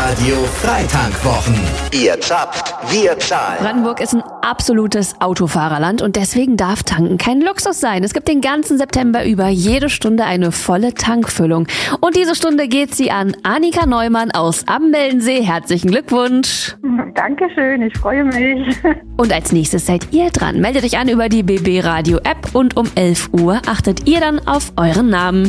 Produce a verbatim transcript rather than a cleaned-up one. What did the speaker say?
Radio Freitankwwochen. Ihr zapft, wir zahlen. Brandenburg ist ein absolutes Autofahrerland und deswegen darf Tanken kein Luxus sein. Es gibt den ganzen September über jede Stunde eine volle Tankfüllung. Und diese Stunde geht sie an Annika Neumann aus Ammeldensee. Herzlichen Glückwunsch. Dankeschön, ich freue mich. Und als nächstes seid ihr dran. Meldet euch an über die B B Radio App und um elf Uhr achtet ihr dann auf euren Namen.